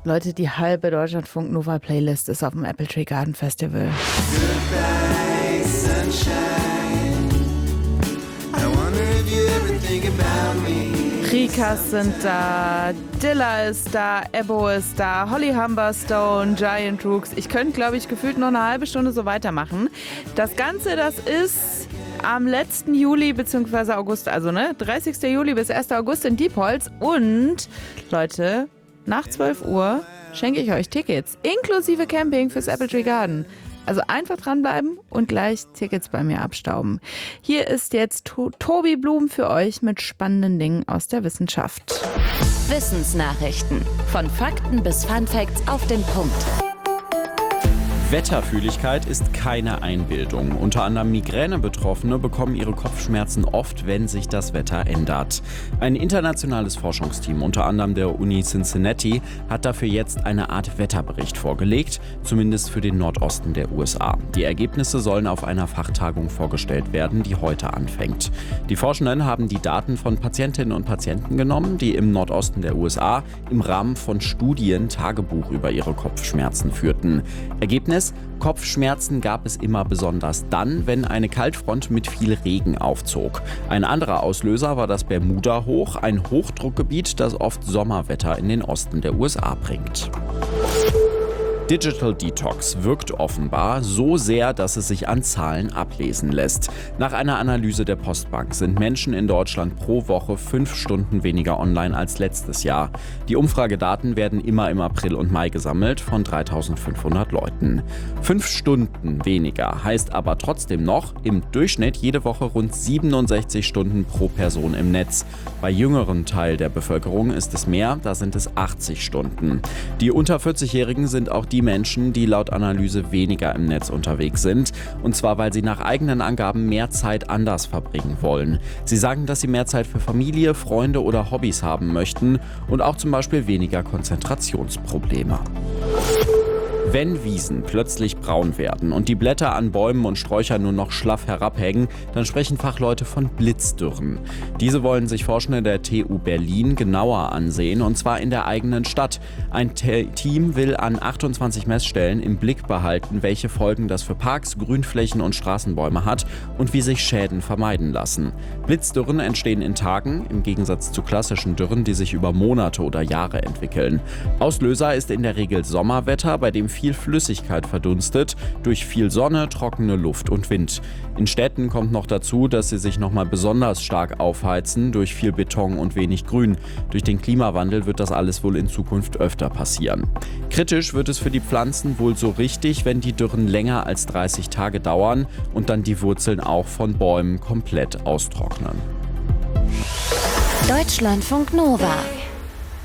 Leute, die halbe Deutschlandfunk Nova Playlist ist auf dem Apple Tree Garden Festival. Goodbye, sunshine. I wonder if you ever think about me. Rikas sind da, Dilla ist da, Ebbo ist da, Holly Humberstone, Giant Rooks. Ich könnte, glaube ich, gefühlt noch eine halbe Stunde so weitermachen. Das Ganze, das ist am letzten Juli bzw. August, also 30. Juli bis 1. August in Diepholz. Und, Leute, nach 12 Uhr schenke ich euch Tickets, inklusive Camping fürs Apple Tree Garden. Also einfach dranbleiben und gleich Tickets bei mir abstauben. Hier ist jetzt Tobi Blum für euch mit spannenden Dingen aus der Wissenschaft. Wissensnachrichten. Von Fakten bis Funfacts auf den Punkt. Wetterfühligkeit ist keine Einbildung. Unter anderem Migräne-Betroffene bekommen ihre Kopfschmerzen oft, wenn sich das Wetter ändert. Ein internationales Forschungsteam, unter anderem der Uni Cincinnati, hat dafür jetzt eine Art Wetterbericht vorgelegt, zumindest für den Nordosten der USA. Die Ergebnisse sollen auf einer Fachtagung vorgestellt werden, die heute anfängt. Die Forschenden haben die Daten von Patientinnen und Patienten genommen, die im Nordosten der USA im Rahmen von Studien Tagebuch über ihre Kopfschmerzen führten. Ergebnis: Kopfschmerzen gab es immer besonders dann, wenn eine Kaltfront mit viel Regen aufzog. Ein anderer Auslöser war das Bermuda-Hoch, ein Hochdruckgebiet, das oft Sommerwetter in den Osten der USA bringt. Digital Detox wirkt offenbar so sehr, dass es sich an Zahlen ablesen lässt. Nach einer Analyse der Postbank sind Menschen in Deutschland pro Woche 5 Stunden weniger online als letztes Jahr. Die Umfragedaten werden immer im April und Mai gesammelt von 3.500 Leuten. 5 Stunden weniger heißt aber trotzdem noch im Durchschnitt jede Woche rund 67 Stunden pro Person im Netz. Bei jüngeren Teil der Bevölkerung ist es mehr, da sind es 80 Stunden. Die unter 40-Jährigen sind auch die Menschen, die laut Analyse weniger im Netz unterwegs sind. Und zwar, weil sie nach eigenen Angaben mehr Zeit anders verbringen wollen. Sie sagen, dass sie mehr Zeit für Familie, Freunde oder Hobbys haben möchten und auch zum Beispiel weniger Konzentrationsprobleme. Wenn Wiesen plötzlich braun werden und die Blätter an Bäumen und Sträuchern nur noch schlaff herabhängen, dann sprechen Fachleute von Blitzdürren. Diese wollen sich Forschende der TU Berlin genauer ansehen, und zwar in der eigenen Stadt. Ein Team will an 28 Messstellen im Blick behalten, welche Folgen das für Parks, Grünflächen und Straßenbäume hat und wie sich Schäden vermeiden lassen. Blitzdürren entstehen in Tagen, im Gegensatz zu klassischen Dürren, die sich über Monate oder Jahre entwickeln. Auslöser ist in der Regel Sommerwetter, bei dem viel Flüssigkeit verdunstet, durch viel Sonne, trockene Luft und Wind. In Städten kommt noch dazu, dass sie sich nochmal besonders stark aufheizen, durch viel Beton und wenig Grün. Durch den Klimawandel wird das alles wohl in Zukunft öfter passieren. Kritisch wird es für die Pflanzen wohl so richtig, wenn die Dürren länger als 30 Tage dauern und dann die Wurzeln auch von Bäumen komplett austrocknen. Deutschlandfunk Nova.